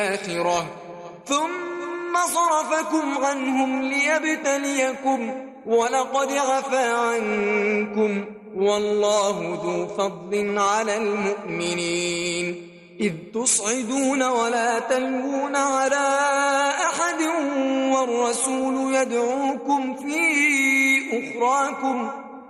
الآخرة ثم صرفكم عنهم ليبتليكم ولقد عفا عنكم والله ذو فضل على المؤمنين إذ تصعدون ولا تلوون على أحد والرسول يدعوكم في أخراكم